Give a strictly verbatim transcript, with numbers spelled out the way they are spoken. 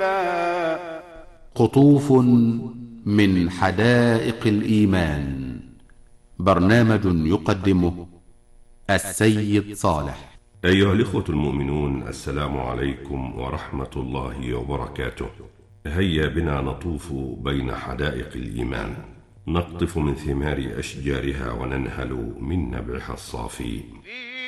قطوف من حدائق الإيمان، برنامج يقدمه السيد صالح. أيها الإخوة المؤمنون، السلام عليكم ورحمة الله وبركاته. هيا بنا نطوف بين حدائق الإيمان، نقطف من ثمار أشجارها وننهل من نبعها الصافي.